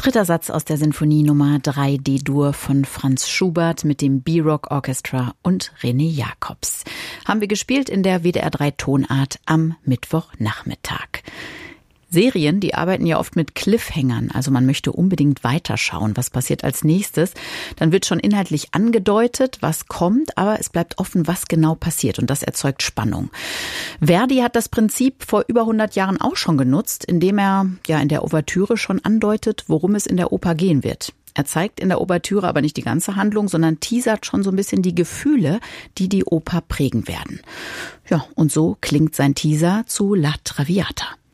Dritter Satz aus der Sinfonie Nummer 3 D-Dur von Franz Schubert mit dem B-Rock Orchestra und René Jacobs. Haben wir gespielt in der WDR 3 Tonart am Mittwochnachmittag. Serien, die arbeiten ja oft mit Cliffhangern, also man möchte unbedingt weiterschauen, was passiert als nächstes. Dann wird schon inhaltlich angedeutet, was kommt, aber es bleibt offen, was genau passiert und das erzeugt Spannung. Verdi hat das Prinzip vor über 100 Jahren auch schon genutzt, indem er ja in der Ouvertüre schon andeutet, worum es in der Oper gehen wird. Er zeigt in der Ouvertüre aber nicht die ganze Handlung, sondern teasert schon so ein bisschen die Gefühle, die die Oper prägen werden. Ja, und so klingt sein Teaser zu La Traviata.